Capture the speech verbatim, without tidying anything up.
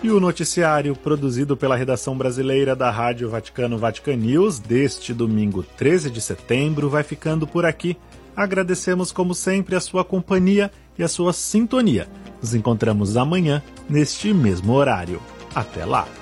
E o noticiário produzido pela redação brasileira da Rádio Vaticano Vatican News deste domingo treze de setembro vai ficando por aqui. Agradecemos como sempre a sua companhia e a sua sintonia. Nos encontramos amanhã neste mesmo horário. Até lá!